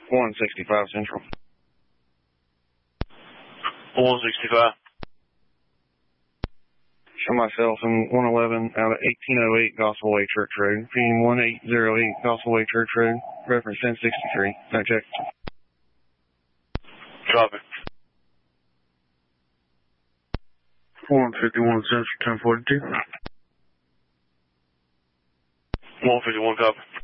165 Central. 165. Show myself in 111 out of 1808 Gospel Way Church Road. Feeding 1808 Gospel Way Church Road. Reference 1063. No check. Copy. 151 Central 1042. 151 copy.